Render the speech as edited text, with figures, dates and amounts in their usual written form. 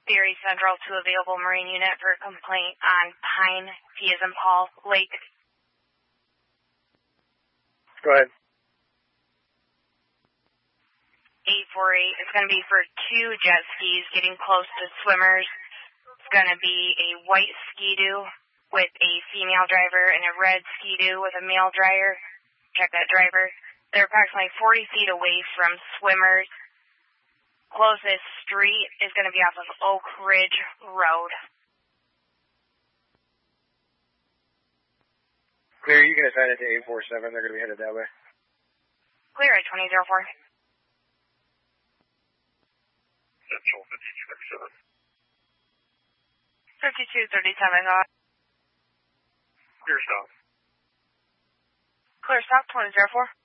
Berry Central to available Marine unit for a complaint on Pine, P as in Paul, Lake. Go ahead. 848. It's going to be for 2 jet skis getting close to swimmers. It's going to be a white Ski-Doo with a female driver and a red Ski-Doo with a male driver. Check that driver. They're approximately 40 feet away from swimmers. Closest street is going to be off of Oak Ridge Road. Clear, you can assign it to 847. They're going to be headed that way. Clear at 2004. Central 5237. 5237, go ahead. Clear stop. Clear stop, 2004.